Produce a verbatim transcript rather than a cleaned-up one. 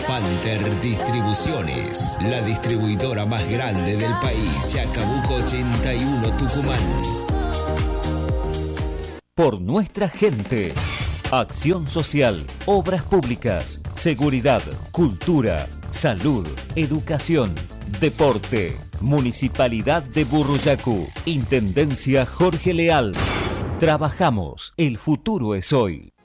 Panther Distribuciones, la distribuidora más grande del país. Chacabuco ochenta y uno, Tucumán. Por nuestra gente. Acción social, obras públicas, seguridad, cultura, salud, educación, deporte. Municipalidad de Burruyacu. Intendencia Jorge Leal. Trabajamos. El futuro es hoy.